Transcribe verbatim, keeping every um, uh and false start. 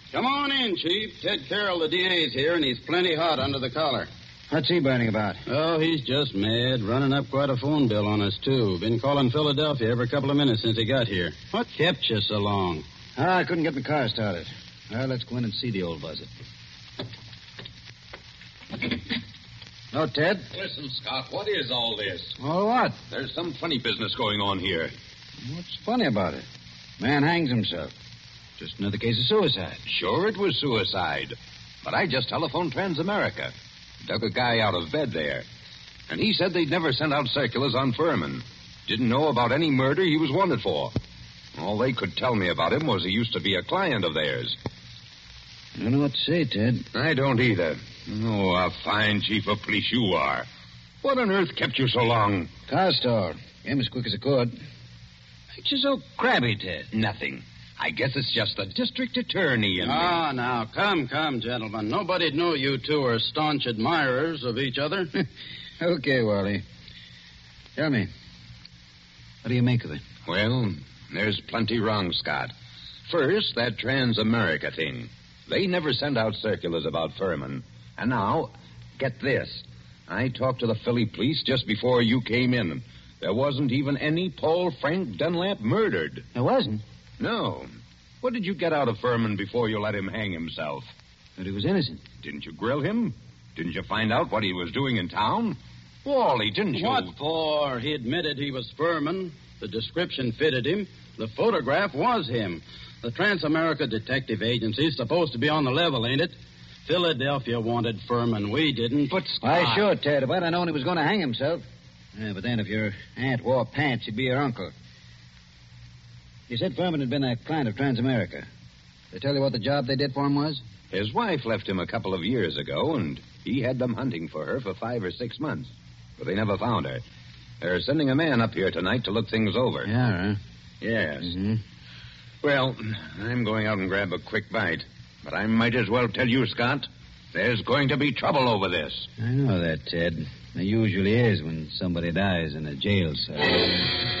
Come on in, Chief. Ted Carroll, the D A's here, and he's plenty hot under the collar. What's he burning about? Oh, he's just mad. Running up quite a phone bill on us, too. Been calling Philadelphia every couple of minutes since he got here. What kept you so long? Ah, I couldn't get my car started. Well, let's go in and see the old buzzard. No, Ted? Listen, Scott, what is all this? Oh, what? There's some funny business going on here. What's funny about it? Man hangs himself. Just another case of suicide. Sure, it was suicide. But I just telephoned Transamerica. Dug a guy out of bed there. And he said they'd never sent out circulars on Furman. Didn't know about any murder he was wanted for. All they could tell me about him was he used to be a client of theirs. I don't know what to say, Ted. I don't either. Oh, a fine chief of police you are. What on earth kept you so long? Car store. Came as quick as I could. Makes you so crabby, Ted. Nothing. I guess it's just the district attorney and Ah, now, come, come, gentlemen. Nobody'd know you two are staunch admirers of each other. Okay, Wally. Tell me, what do you make of it? Well, there's plenty wrong, Scott. First, that Transamerica thing. They never sent out circulars about Furman. And now, get this. I talked to the Philly police just before you came in. There wasn't even any Paul Frank Dunlap murdered. There wasn't? No. What did you get out of Furman before you let him hang himself? But he was innocent. Didn't you grill him? Didn't you find out what he was doing in town? Wally, didn't you? What for? He admitted he was Furman. The description fitted him. The photograph was him. The Transamerica Detective Agency is supposed to be on the level, ain't it? Philadelphia wanted Furman. We didn't. But, Why, Scott... sure, Ted. If I'd have known he was going to hang himself. Yeah, but then if your aunt wore pants, he'd be your uncle. You said Furman had been a client of Transamerica. They tell you what the job they did for him was? His wife left him a couple of years ago, and he had them hunting for her for five or six months. But they never found her. They're sending a man up here tonight to look things over. Yeah, huh? Yes. Mm-hmm. Well, I'm going out and grab a quick bite. But I might as well tell you, Scott, there's going to be trouble over this. I know that, Ted. There usually is when somebody dies in a jail cell.